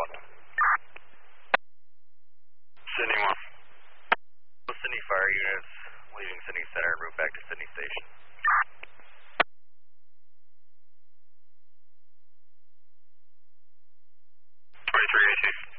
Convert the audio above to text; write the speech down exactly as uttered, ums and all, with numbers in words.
Sydney one. Sydney Fire units leaving Sydney Center and route back to Sydney Station. twenty-three A T.